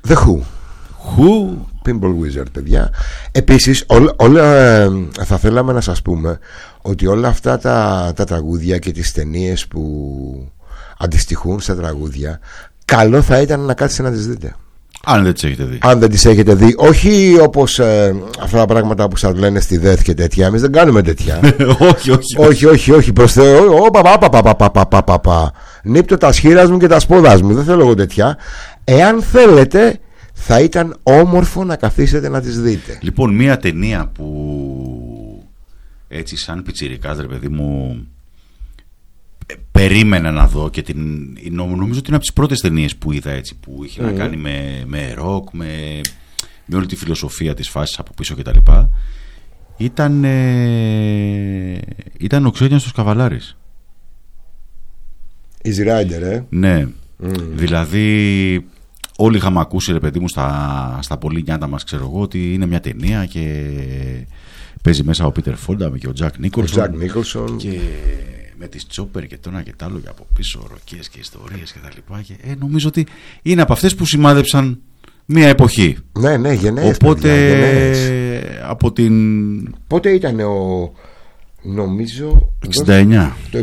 The Who. Who? Pinball Wizard, παιδιά. Επίσης, θα θέλαμε να σας πούμε ότι όλα αυτά τα τραγούδια και τις ταινίες που αντιστοιχούν στα τραγούδια, καλό θα ήταν να κάτσετε να τις δείτε. Αν δεν τις έχετε δει. Αν δεν τις έχετε δει. Όχι όπως αυτά τα πράγματα που σας λένε στη ΔΕΘ και τέτοια. Εμείς δεν κάνουμε τέτοια. όχι. Προς Θεό. Νύπτω τα σχήρας μου και τα σπόδας μου. Δεν θέλω εγώ τέτοια. Εάν θέλετε, θα ήταν όμορφο να καθίσετε να τις δείτε. Λοιπόν, μία ταινία που έτσι σαν πιτσιρικάς, ρε παιδί μου, περίμενα να δω και νομίζω ότι είναι από τις πρώτες ταινίες που είδα έτσι, που είχε να κάνει με ροκ, με όλη τη φιλοσοφία της φάσης από πίσω κτλ. Ήταν ο Ξένιαστος Καβαλάρης. Easy Rider, Ναι. Δηλαδή όλοι είχαμε ακούσει, ρε παιδί μου, στα πολύ νιάτα μας, ξέρω εγώ, ότι είναι μια ταινία και παίζει μέσα ο Πίτερ Φόνταμ και ο Τζακ Νίκολσον και με τις Τσόπερ και το ένα και το άλλο, και από πίσω ροκές και ιστορίες και τα λοιπά, και νομίζω ότι είναι από αυτές που σημάδεψαν μια εποχή. Ναι, γενναίες. Οπότε από την... Πότε ήταν νομίζω 69. Το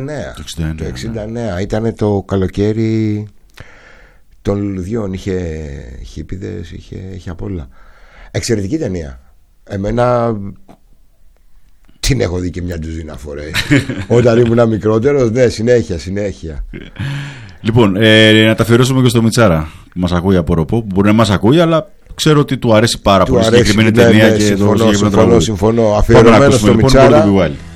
69 ήταν το καλοκαίρι των λουλουδιών. Είχε χίπηδες, είχε απ' όλα. Εξαιρετική ταινία. Εμένα την έχω δει και μια ντουζίνα φορές όταν ήμουν μικρότερος. Ναι, συνέχεια. Λοιπόν, να τα αφιερώσουμε και στο Μιτσάρα που μας ακούει από Ροπό, που μπορεί να μας ακούει, αλλά ξέρω ότι του αρέσει πάρα πολύ συγκεκριμένη ταινία και το συγκεκριμένο τραγούδι. Συμφωνώ. Αφιερωμένο στο Μιτσάρα.